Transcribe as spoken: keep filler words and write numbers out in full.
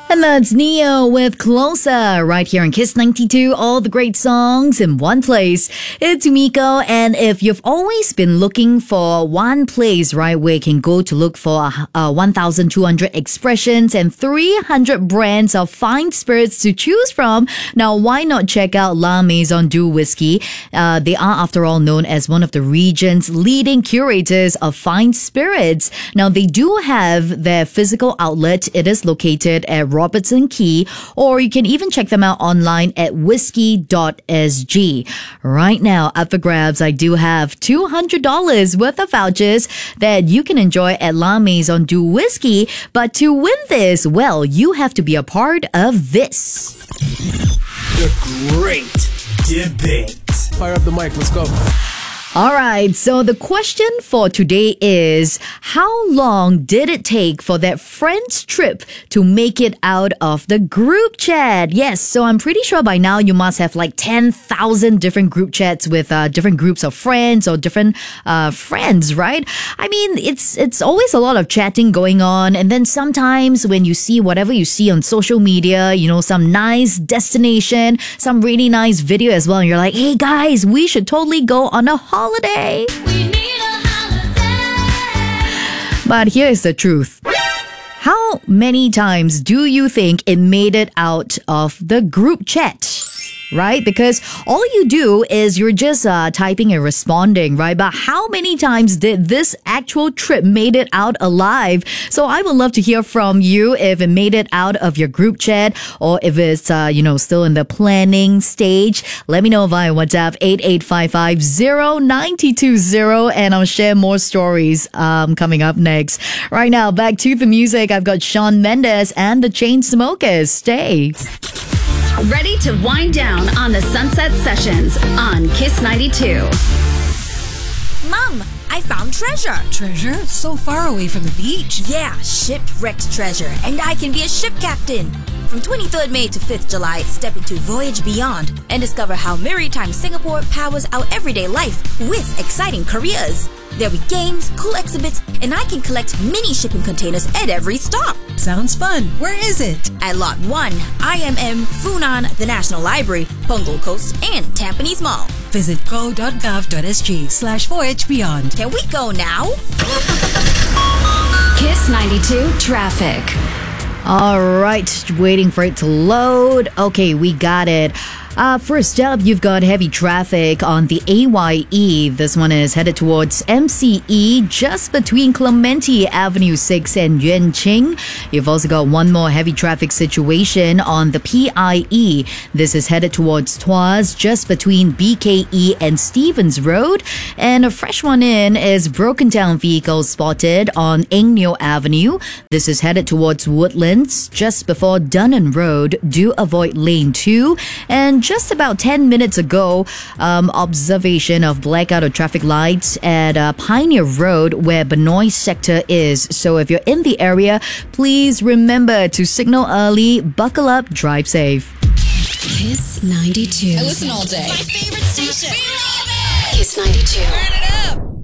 And that's Neo with Closer right here on Kiss ninety-two. All the great songs in one place. It's Miko, and if you've always been looking for one place, right, where you can go to look for uh, one thousand two hundred expressions and three hundred brands of fine spirits to choose from, now why not check out La Maison du Whisky? Uh, they are, after all, known as one of the region's leading curators of fine spirits. Now, they do have their physical outlet. It is located at Robertson Quay, or you can even check them out online at whiskey dot s g. Right now, up for grabs, I do have two hundred dollars worth of vouchers that you can enjoy at La Maison du Whisky. But to win this, well, you have to be a part of this. The Great Debate. Fire up the mic, let's go. All right, so the question for today is, how long did it take for that friend's trip to make it out of the group chat? Yes, so I'm pretty sure by now you must have like ten thousand different group chats with uh, different groups of friends or different uh, friends, right? I mean, it's it's always a lot of chatting going on, and then sometimes when you see whatever you see on social media, you know, some nice destination, some really nice video as well, and you're like, hey guys, we should totally go on a holiday. Holiday. We need a holiday. But here's the truth. How many times do you think it made it out of the group chat? Right? Because all you do is you're just uh, typing and responding, right? But how many times did this actual trip made it out alive? So I would love to hear from you if it made it out of your group chat, or if it's, uh, you know, still in the planning stage. Let me know via WhatsApp eight eight five five zero nine two zero, and I'll share more stories um, coming up next. Right now, back to the music. I've got Shawn Mendes and the Chainsmokers. Stay. Ready to wind down on the Sunset Sessions on Kiss ninety-two. Mom, I found treasure. Treasure? So far away from the beach? Yeah, shipwrecked treasure, and I can be a ship captain. From twenty-third May to fifth July, step into Voyage Beyond and discover how Maritime Singapore powers our everyday life with exciting careers. There'll be games, cool exhibits, and I can collect mini shipping containers at every stop. Sounds fun. Where is it? At Lot one, I M M, Funan, the National Library, Punggol Coast, and Tampines Mall. Visit go.gov.sg slash voyage beyond. Can we go now? Kiss ninety-two Traffic. All right, waiting for it to load. Okay, we got it. Uh, first up, you've got heavy traffic on the A Y E. This one is headed towards M C E, just between Clementi Avenue six and Yuan Ching. You've also got one more heavy traffic situation on the P I E. This is headed towards Tuas, just between B K E and Stevens Road. And a fresh one in is broken down vehicles spotted on Eng Neo Avenue. This is headed towards Woodlands, just before Dunnan Road. Do avoid lane two. And just about ten minutes ago, um, observation of blackout of traffic lights at uh, Pioneer Road where Benoit sector is. So if you're in the area, please remember to signal early, buckle up, drive safe. Kiss ninety-two. I listen all day. My favorite station. We love it. Kiss ninety-two. Turn it up.